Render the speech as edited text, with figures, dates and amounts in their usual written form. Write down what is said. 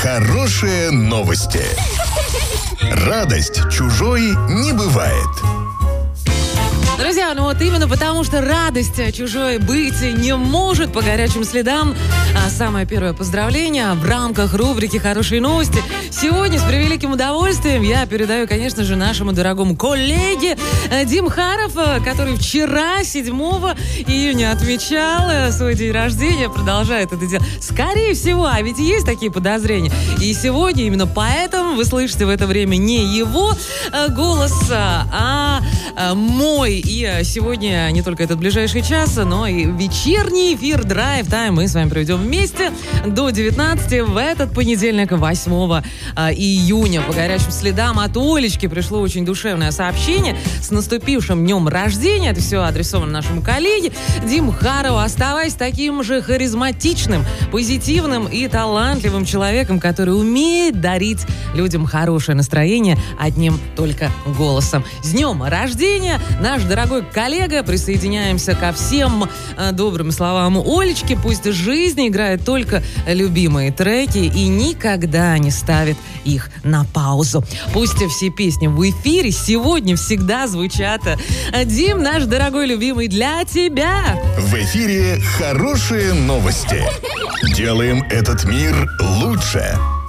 Хорошие новости. Радость чужой не бывает. Друзья, ну вот именно потому, что радость чужой быть не может по горячим следам. Самое первое поздравление в рамках рубрики «Хорошие новости». Сегодня с превеликим удовольствием я передаю, конечно же, нашему дорогому коллеге Дим Харов, который вчера, 7 июня, отмечал свой день рождения, продолжает это делать. Скорее всего, а ведь есть такие подозрения. И сегодня именно поэтому вы слышите в это время не его голос, а мой. И сегодня не только этот ближайший час, но и вечерний эфир Drive Time мы с вами проведем вместе до 19 в этот понедельник, 8 июня. По горячим следам от Олечки пришло очень душевное сообщение с наступившим днем рождения. Это все адресовано нашему коллеге Диму Харову. Оставайся таким же харизматичным, позитивным и талантливым человеком, который умеет дарить людям хорошее настроение одним только голосом. С днем рождения, наш дорогой коллега. Присоединяемся ко всем добрым словам Олечки. Пусть жизнь играет только любимые треки и никогда не ставит их на паузу. Пусть все песни в эфире сегодня всегда звучат. Дим, наш дорогой любимый, для тебя. В эфире хорошие новости. Делаем этот мир лучше.